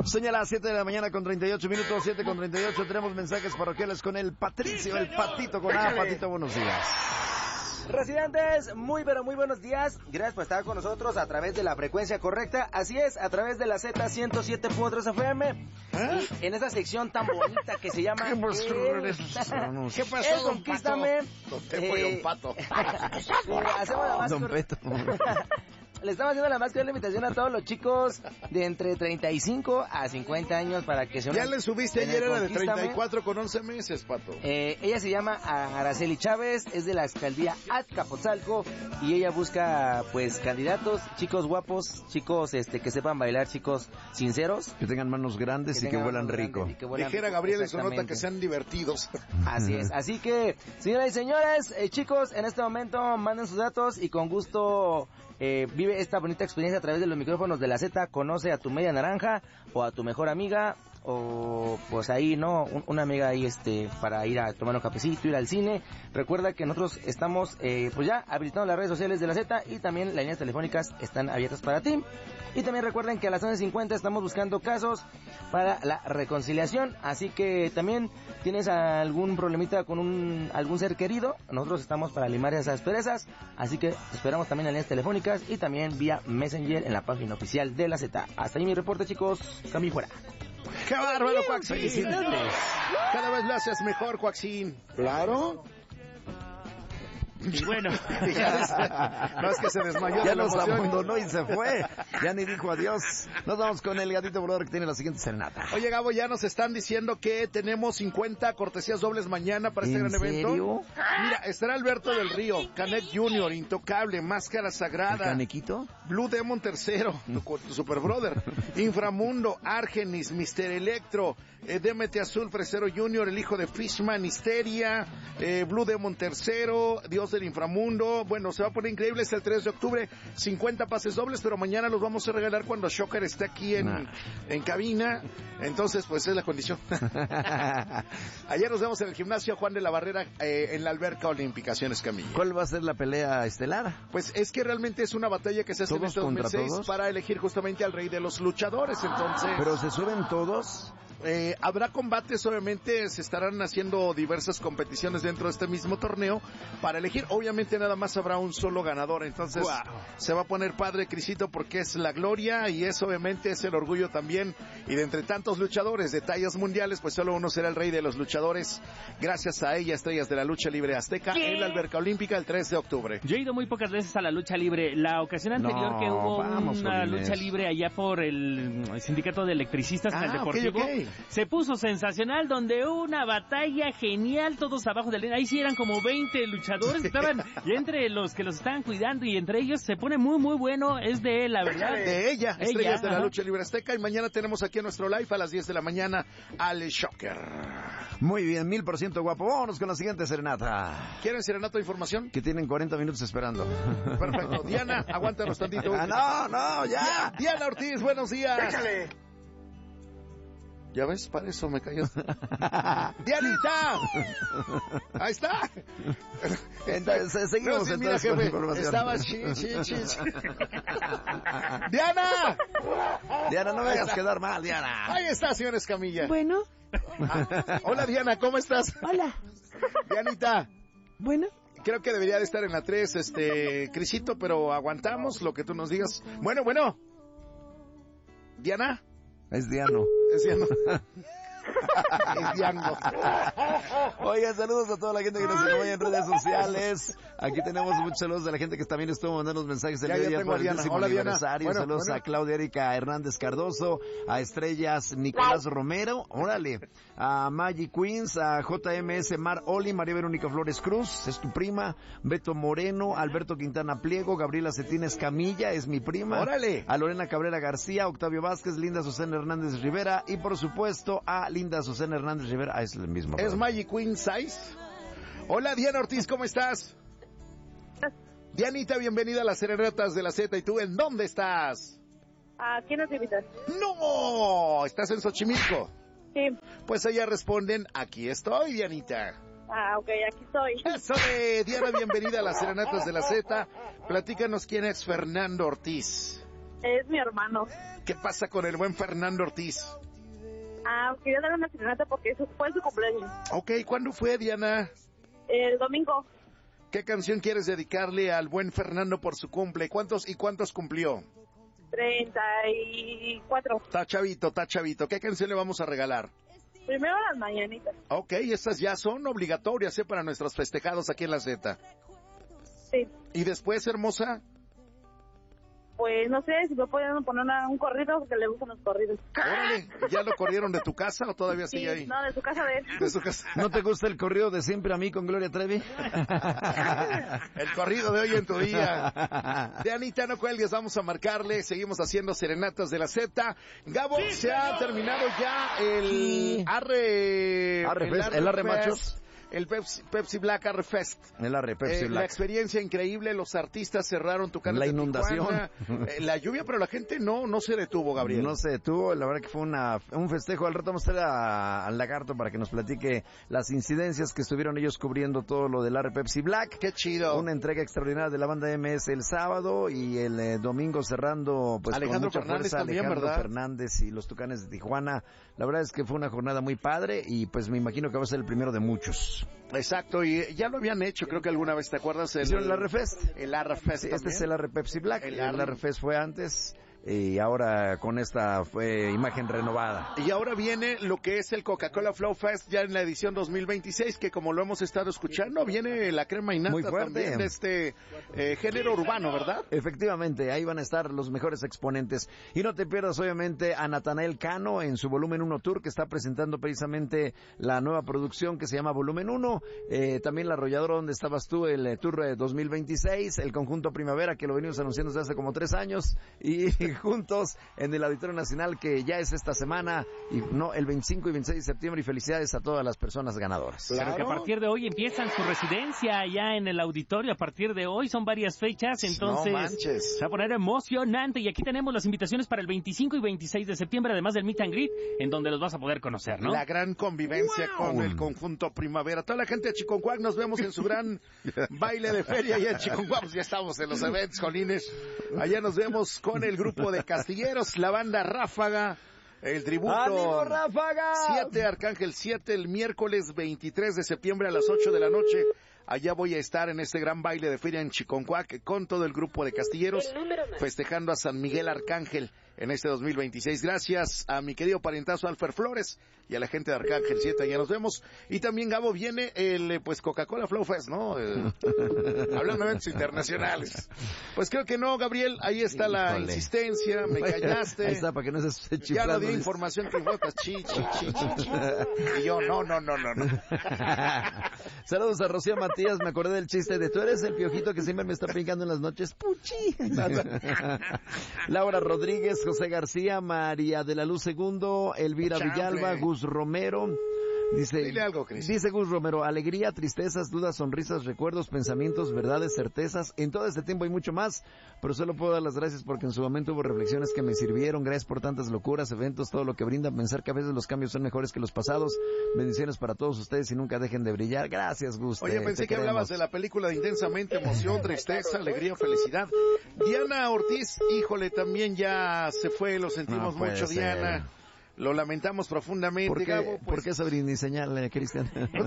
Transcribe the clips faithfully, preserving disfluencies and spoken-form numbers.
Señala las siete de la mañana con treinta y ocho minutos, siete con treinta y ocho. Tenemos mensajes parroquiales con el Patricio, el Patito con A. Patito, buenos días. Residentes, muy pero muy buenos días. Gracias por estar con nosotros a través de la frecuencia correcta. Así es, a través de la Z ciento siete punto tres F M. ¿Eh? Y en esta sección tan bonita que se llama... ¿Qué pasó? El... ¿Qué pasó, el Conquístame. Don Pepo y Don Pato. Eh, hacemos la más Don cor... Peto. Le estamos haciendo la más cordial invitación a todos los chicos de entre treinta y cinco a cincuenta años para que se unan. Ya le subiste ayer, era de treinta y cuatro con once meses, Pato. Eh, ella se llama Araceli Chávez, es de la alcaldía Azcapotzalco y ella busca, pues, candidatos, chicos guapos, chicos este que sepan bailar, chicos sinceros. Que tengan manos grandes que y, que vuelan rico. y que vuelan Dijera rico. Gabriel en su nota que sean divertidos. Así es, así que, señoras y señores, eh, chicos, en este momento manden sus datos y con gusto... Eh, vive esta bonita experiencia a través de los micrófonos de la Z, conoce a tu media naranja o a tu mejor amiga o pues ahí, ¿no? Un, una amiga ahí este para ir a tomar un cafecito, ir al cine. Recuerda que nosotros estamos eh, pues ya habilitando las redes sociales de la Z y también las líneas telefónicas están abiertas para ti. Y también recuerden que a las once cincuenta estamos buscando casos para la reconciliación, así que también tienes algún problemita con un algún ser querido, nosotros estamos para limar esas perezas, así que esperamos también en líneas telefónicas y también vía Messenger en la página oficial de la Z. Hasta ahí mi reporte, chicos. Cami fuera. ¡Qué bárbaro, Coaxín! Cada vez lo haces mejor, Coaxín. Claro. Y bueno, no es que se desmayó. Ya nos abandonó y se fue. Ya ni dijo adiós. Nos vamos con el gatito volador que tiene la siguiente serenata. Oye, Gabo, ya nos están diciendo que tenemos cincuenta cortesías dobles mañana para este gran evento. ¿En serio? Mira, estará Alberto del Río, Canek Junior, Intocable, Máscara Sagrada. ¿El Canequito? Blue Demon tercero, tu, tu super brother. Inframundo, Argenis, Mister Electro, eh, D M T Azul, Fresero Junior, el hijo de Fishman, Histeria, eh, Blue Demon tercero, Dios del Inframundo. Bueno, se va a poner increíble, es el tres de octubre, cincuenta pases dobles, pero mañana los vamos a regalar cuando Shocker esté aquí en, nah. en cabina. Entonces, pues es la condición. Ayer nos vemos en el gimnasio Juan de la Barrera, eh, en la alberca olímpica, en Escamilla. ¿Cuál va a ser la pelea estelar? Pues es que realmente es una batalla que se hace en este dos mil seis todos? Para elegir justamente al rey de los luchadores, entonces... ¿Pero se suben todos? Eh, habrá combates, obviamente, se estarán haciendo diversas competiciones dentro de este mismo torneo para elegir. Obviamente nada más habrá un solo ganador, entonces wow. Se va a poner padre, Crisito, porque es la gloria y es obviamente es el orgullo también. Y de entre tantos luchadores de tallas mundiales, pues solo uno será el rey de los luchadores. Gracias a ella, estrellas de la lucha libre azteca, ¿qué? En la alberca olímpica el tres de octubre. Yo he ido muy pocas veces a la lucha libre. La ocasión anterior no, que hubo vamos, una lucha libre allá por el, el sindicato de electricistas ah, en el deportivo, okay, okay. Se puso sensacional, donde una batalla genial, todos abajo del ring. Ahí sí eran como veinte luchadores, estaban y entre los que los estaban cuidando y entre ellos se pone muy muy bueno, es de él, la verdad. De ella, ella estrellas ajá. de la lucha libre azteca, y mañana tenemos aquí en nuestro live a las diez de la mañana al Shocker. Muy bien, mil por ciento guapo. Vámonos con la siguiente serenata. ¿Quieren serenata de información? Que tienen cuarenta minutos esperando. Perfecto. Diana, aguántanos tantito. Ah, no, no, ya. Diana Ortiz, buenos días. Déjale. Ya ves, para eso me cayó. ¡Dianita! Ahí está. Entonces, seguimos no, sí, entonces mira, con jefe, información. Estaba chin, chin, chin. ¡Diana! Diana, no me hagas quedar mal, Diana. Ahí está, señor Escamilla. Bueno. Ah, hola, Diana, ¿cómo estás? Hola. Dianita. Bueno. Creo que debería de estar en la tres, este, Crisito, pero aguantamos lo que tú nos digas. Bueno, bueno. Diana. Es Diano. Es Diano. Es Diano. Oigan, saludos a toda la gente que nos acompaña en redes sociales. Aquí tenemos muchos saludos de la gente que también estuvo mandando los mensajes el ya, día ya día por el Diana. décimo Hola, aniversario. Bueno, saludos bueno. a Claudia Erika Hernández Cardoso, a Estrellas Nicolás Romero, órale, a Maggie Queens, a J M S Mar Oli, María Verónica Flores Cruz, es tu prima, Beto Moreno, Alberto Quintana Pliego, Gabriela Cetina Escamilla, es mi prima, órale, a Lorena Cabrera García, Octavio Vázquez, Linda Susana Hernández Rivera y por supuesto a Linda Susana Hernández Rivera, ah, es el mismo. Es Maggie Queen Size. Hola, Diana Ortiz, ¿cómo estás? Dianita, bienvenida a las serenatas de la Z. ¿Y tú en dónde estás? ¿A quién nos invitas? ¡No! ¿Estás en Xochimilco? Sí. Pues ellas responden, aquí estoy, Dianita. Ah, ok, aquí estoy. Eso de Diana, bienvenida a las serenatas de la Z. Platícanos quién es Fernando Ortiz. Es mi hermano. ¿Qué pasa con el buen Fernando Ortiz? Ah, quería darle una serenata porque eso fue su cumpleaños. Ok, ¿cuándo fue, Diana? El domingo. ¿Qué canción quieres dedicarle al buen Fernando por su cumple? ¿Cuántos y cuántos cumplió? Treinta y cuatro. Está chavito, está chavito. ¿Qué canción le vamos a regalar? Primero las mañanitas. Ok, estas ya son obligatorias, ¿eh? Para nuestros festejados aquí en la Z. Sí. ¿Y después, hermosa? Pues no sé si me pueden poner una, un corrido porque le gustan los corridos. Órale, ¿ya lo corrieron de tu casa o todavía sigue Sí, ahí? no, de su casa de él. De su casa. ¿No te gusta el corrido de Siempre a mí con Gloria Trevi? El corrido de hoy en tu día. De Anita, no cuelgues, vamos a marcarle. Seguimos haciendo serenatas de la Z. Gabo, sí, se ha terminado ya el sí. Arre... Arre el Fest, Arre, el Arre Fest, Machos. El Pepsi, Pepsi Black Arre Fest. El Arre Pepsi eh, Black. La experiencia increíble, los artistas cerraron Tucanes La de inundación. Tijuana, eh, la lluvia, pero la gente no no se detuvo, Gabriel. No se detuvo, la verdad que fue una un festejo. Al rato vamos a estar al Lagarto para que nos platique las incidencias que estuvieron ellos cubriendo todo lo del Arre Pepsi Black. Qué chido. Una entrega extraordinaria de la banda M S el sábado y el eh, domingo cerrando pues Alejandro con mucha Fernández fuerza también, Alejandro ¿verdad? Fernández y los Tucanes de Tijuana. La verdad es que fue una jornada muy padre y pues me imagino que va a ser el primero de muchos. Exacto, y ya lo habían hecho, creo que alguna vez, ¿te acuerdas? El, ¿Hicieron el Arre Fest? El Arre Fest sí, también. Este es el Arre Pepsi Black, el el Arre, Arre Fest fue antes y ahora con esta fue imagen renovada. Y ahora viene lo que es el Coca-Cola Flow Fest ya en la edición dos mil veintiséis, que como lo hemos estado escuchando, viene la crema innata muy fuerte también de este eh, género urbano, ¿verdad? Efectivamente, ahí van a estar los mejores exponentes. Y no te pierdas obviamente a Natanael Cano en su Volumen uno Tour, que está presentando precisamente la nueva producción que se llama Volumen uno. Eh, también la arrolladora donde estabas tú, el eh, Tour eh, dos mil veintiséis, el Conjunto Primavera, que lo venimos anunciando desde hace como tres años, y juntos en el Auditorio Nacional, que ya es esta semana, y no el veinticinco y veintiséis de septiembre, y felicidades a todas las personas ganadoras. Claro. Pero que a partir de hoy empiezan su residencia allá en el auditorio, a partir de hoy son varias fechas, entonces no manches. Se va a poner emocionante, y aquí tenemos las invitaciones para el veinticinco y veintiséis de septiembre, además del Meet and Greet, en donde los vas a poder conocer, ¿no? La gran convivencia wow. con el Conjunto Primavera. Toda la gente de Chiconcuac, nos vemos en su gran baile de feria allá en Chiconcuac. Pues ya estamos en los eventos, Jolines. Allá nos vemos con el grupo de Castilleros, la banda Ráfaga, el tributo. ¡Ánimo, Ráfaga! siete, Arcángel siete, el miércoles veintitrés de septiembre a las ocho de la noche. Allá voy a estar en este gran baile de feria en Chiconcuac con todo el grupo de Castilleros, festejando a San Miguel Arcángel en este dos mil veintiséis. Gracias a mi querido parentazo Alfer Flores y a la gente de Arcángel siete, ya nos vemos. Y también, Gabo, viene el pues Coca-Cola Flow Fest, ¿no? Eh, hablando de eventos internacionales. Pues creo que no, Gabriel, ahí está la Híjole. insistencia, me callaste. Ahí está, para que no se chiflando. Ya no di información que votas, chi, chi, chi, chi, chi. Y yo, no, no, no, no, no. Saludos a Rocío Matías, me acordé del chiste de tú eres el piojito que siempre me está brincando en las noches. ¡Puchi! Laura Rodríguez, José García, María de la Luz Segundo, Elvira Chample. Villalba, Gus Romero. Dice, Dile algo, Cris. Dice Gus Romero, alegría, tristezas, dudas, sonrisas, recuerdos, pensamientos, verdades, certezas. En todo este tiempo hay mucho más, pero solo puedo dar las gracias porque en su momento hubo reflexiones que me sirvieron. Gracias por tantas locuras, eventos, todo lo que brindan. Pensar que a veces los cambios son mejores que los pasados. Bendiciones para todos ustedes y nunca dejen de brillar. Gracias, Gus. Oye, te, pensé te que queremos. hablabas de la película de Intensamente, emoción, tristeza, alegría, felicidad. Diana Ortiz, híjole, también ya se fue, lo sentimos no mucho, ser. Diana. Lo lamentamos profundamente, ¿Por qué, Gabo. Pues... ¿Por qué Sabrín ni señal, eh, Cristian?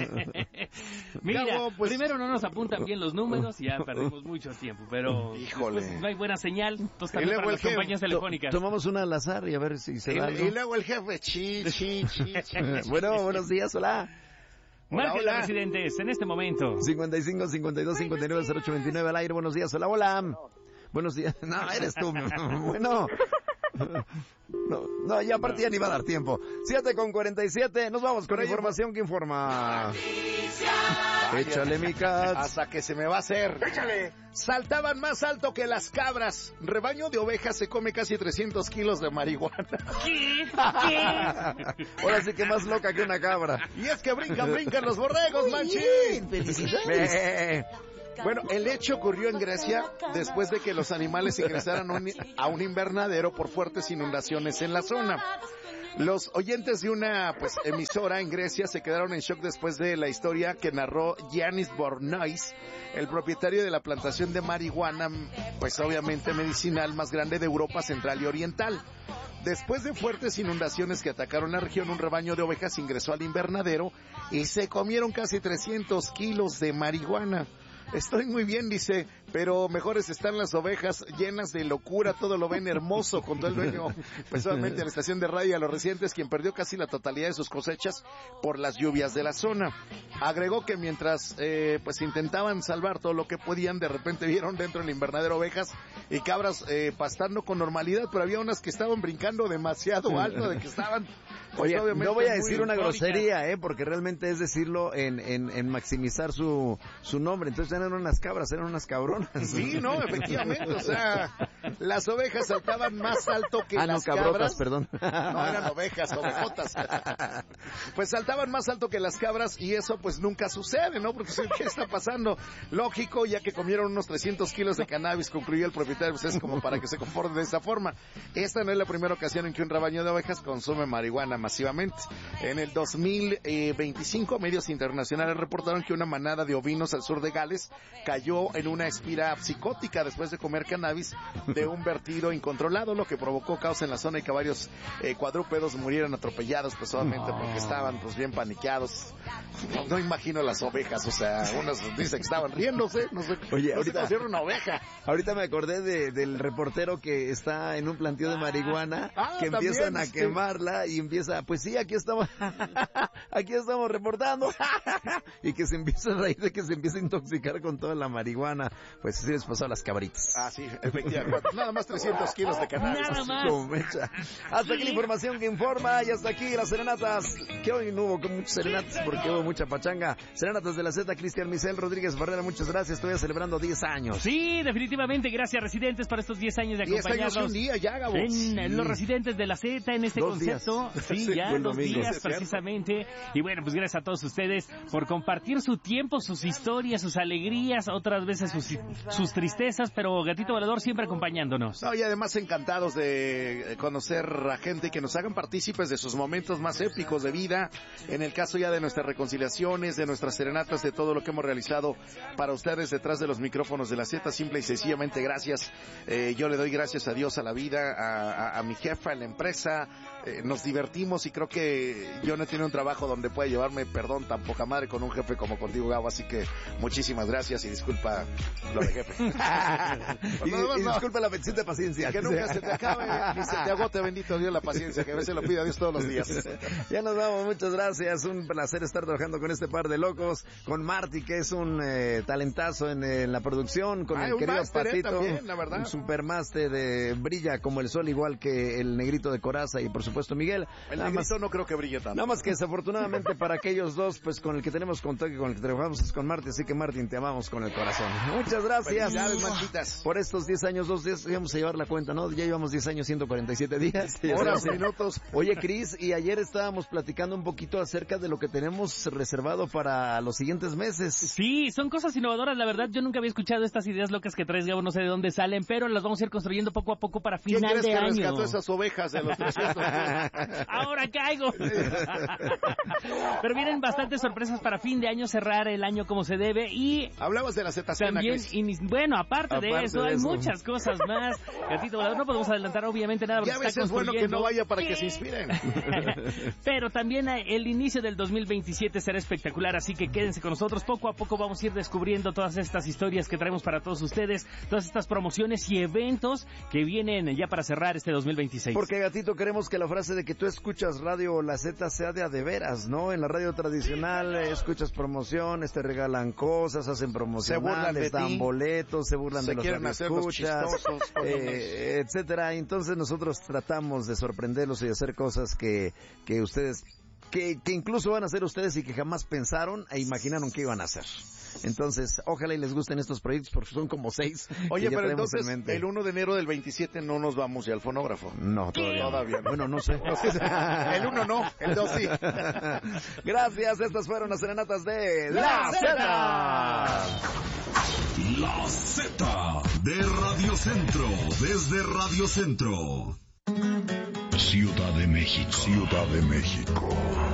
Mira, Gabo, pues... primero no nos apuntan bien los números y ya perdimos mucho tiempo, pero Híjole. no hay buena señal, entonces también para las jefe, compañías telefónicas. Tomamos una al azar y a ver si se y, da algo. y luego el jefe, chi, chi, chi, chi. Bueno, buenos días, hola. Marquen los residentes en este momento. cincuenta y cinco, cincuenta y dos, cincuenta y nueve, cero ocho veintinueve al aire, buenos días, hola, hola. Buenos días, no, eres tú, bueno. No, no, ya aparte ya ni va a dar tiempo. siete con cuarenta y siete, nos vamos con la información que informa. Échale, mi cat. Hasta que se me va a hacer. Échale. Saltaban más alto que las cabras. Rebaño de ovejas se come casi trescientos kilos de marihuana. ¿Qué? ¿Qué? Ahora sí que más loca que una cabra. Y es que brincan, brincan los borregos, manchín. ¡Felicidades! Bueno, el hecho ocurrió en Grecia después de que los animales ingresaran un, a un invernadero por fuertes inundaciones en la zona. Los oyentes de una pues emisora en Grecia se quedaron en shock después de la historia que narró Giannis Bornois, el propietario de la plantación de marihuana, pues obviamente medicinal más grande de Europa Central y Oriental. Después de fuertes inundaciones que atacaron la región, un rebaño de ovejas ingresó al invernadero y se comieron casi trescientos kilos de marihuana. Estoy muy bien, dice, pero mejores están las ovejas llenas de locura, todo lo ven hermoso, contó el dueño, personalmente, a la estación de radio a los residentes, quien perdió casi la totalidad de sus cosechas por las lluvias de la zona. Agregó que mientras eh, pues intentaban salvar todo lo que podían, de repente vieron dentro del invernadero ovejas y cabras eh, pastando con normalidad, pero había unas que estaban brincando demasiado alto, de que estaban... Pues, oye, no voy a decir una grosería, eh, porque realmente es decirlo en, en, en maximizar su, su nombre. Entonces eran unas cabras, eran unas cabronas. Sí, no, efectivamente, o sea, las ovejas saltaban más alto que ah, las no, cabrotas, cabras. Perdón. No, eran ovejas, ovejotas. Pues saltaban más alto que las cabras y eso pues nunca sucede, ¿no? Porque ¿qué está pasando? Lógico, ya que comieron unos trescientos kilos de cannabis, concluyó el propietario, pues es como para que se comporten de esa forma. Esta no es la primera ocasión en que un rebaño de ovejas consume marihuana masivamente. En el dos mil veinticinco, medios internacionales reportaron que una manada de ovinos al sur de Gales cayó en una espiral psicótica después de comer cannabis de un vertido incontrolado, lo que provocó caos en la zona y que varios eh, cuadrúpedos murieron atropellados, pues obviamente porque estaban pues bien paniqueados. No, no imagino las ovejas, o sea, unos dicen que estaban riéndose, no sé. Oye, no ahorita sé una oveja. Ahorita me acordé de, del reportero que está en un planteo de marihuana, ah, que también, empiezan a sí. quemarla y empieza, pues sí, aquí estamos, aquí estamos reportando, y que se empieza a reír de que se empieza a intoxicar con toda la marihuana. Pues así les pasó a las cabritas. Ah, sí, efectivamente. Nada más trescientos kilos de cannabis. Nada más. Como mecha. Hasta aquí la información que informa y hasta aquí las serenatas, que hoy no hubo muchas serenatas porque hubo mucha pachanga. Serenatas de la Z, Cristian Misel, Rodríguez Barrera, muchas gracias. Estoy celebrando diez años. Sí, definitivamente. Gracias, residentes, por estos diez años de diez acompañarnos. años un día ya, Gabo. En, Sí. en los residentes de la Z, en este Dos concepto. días. Sí, Sí, ya, buen dos domingo. días Sí, es cierto. precisamente. Y bueno, pues gracias a todos ustedes por compartir su tiempo, sus historias, sus alegrías, otras veces sus, sus tristezas, pero Gatito Volador siempre acompañándonos. No, y además encantados de conocer a gente que nos hagan partícipes de sus momentos más épicos de vida, en el caso ya de nuestras reconciliaciones, de nuestras serenatas, de todo lo que hemos realizado para ustedes detrás de los micrófonos de la Z, simple y sencillamente gracias. Eh, yo le doy gracias a Dios, a la vida, a, a, a mi jefa, a la empresa, eh, nos divertimos y creo que yo no he tenido un trabajo donde pueda llevarme, perdón, tan poca madre con un jefe como contigo, Gabo, así que muchísimas gracias y disculpa lo de jefe. y, no, no, y no. disculpa la petición de paciencia. Que nunca se te acabe, ni se te agote, bendito Dios, la paciencia, que a veces lo pide a Dios todos los días. Ya nos vamos, muchas gracias, un placer estar trabajando con este par de locos, con Marty, que es un eh, talentazo en, en la producción, con Ah, el un querido máster, eh, Patito, también, la verdad. un supermáster de brilla como el sol, igual que el negrito de Coraza y por supuesto Miguel. El Nada negrito más, no creo que brille tanto. nada más que desafortunadamente para aquellos dos, pues con el que tenemos contacto y con el que trabajamos es con Marty, así que Martín, te amamos con el corazón. Muchas gracias. Felicidades, manchitas. Por estos diez años, dos días, íbamos a llevar la cuenta, ¿no? Ya llevamos diez años, ciento cuarenta y siete días. Horas, Sí. minutos. Oye, Cris, y ayer estábamos platicando un poquito acerca de lo que tenemos reservado para los siguientes meses. Sí, son cosas innovadoras, la verdad. Yo nunca había escuchado estas ideas locas que traes, Gabo, no sé de dónde salen, pero las vamos a ir construyendo poco a poco para ¿Quién final crees de que año. rescató esas ovejas de los trescientos? Ahora caigo. Pero vienen bastantes sorpresas para fin de año, cerrar el año como se debe y Hablabas de la cetacena, también, Cris. ini- bueno, aparte, de Aparte eso, de hay eso. muchas cosas más. Gatito Volador, no podemos adelantar obviamente nada porque Ya a está veces es bueno que construyendo. no vaya para que se inspiren. Pero también eh, el inicio del dos mil veintisiete será espectacular, así que quédense con nosotros. Poco a poco vamos a ir descubriendo todas estas historias que traemos para todos ustedes, todas estas promociones y eventos que vienen ya para cerrar este dos mil veintiséis. Porque, Gatito, queremos que la frase de que tú escuchas Radio La Z sea de a de veras, ¿no? En la radio tradicional eh, escuchas promociones, te regalan cosas, hacen Se burlan promocionales, de dan ti. boletos, se burlan Se de los quieren hacer los radioescuchas, chistosos, ponen eh, etcétera. Entonces nosotros tratamos de sorprenderlos y de hacer cosas que, que ustedes... Que, que incluso van a hacer ustedes y que jamás pensaron e imaginaron que iban a hacer. Entonces, ojalá y les gusten estos proyectos porque son como seis. Oye, que ya pero traemos en entonces mente. el uno de enero del veintisiete no nos vamos ya al fonógrafo. No, todavía. no. Todavía no. Bueno, no sé. El uno no, el dos sí. Gracias, estas fueron las serenatas de La Z. La Z de Radio Centro, desde Radio Centro. Ciudad de México. Ciudad de México.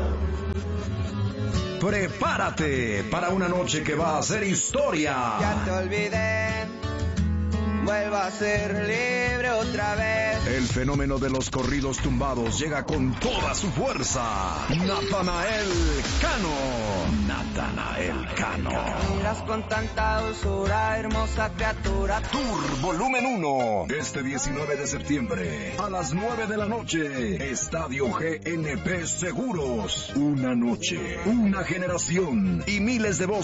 Prepárate para una noche que va a ser historia. Ya te olvidé, vuelvo a ser libre otra vez. El fenómeno de los corridos tumbados llega con toda su fuerza. Natanael Cano. Natanael Cano. Miras con tanta dulzura, hermosa criatura. Tour Volumen uno. Este diecinueve de septiembre, a las nueve de la noche. Estadio G N P Seguros. Una noche, una generación y miles de voces.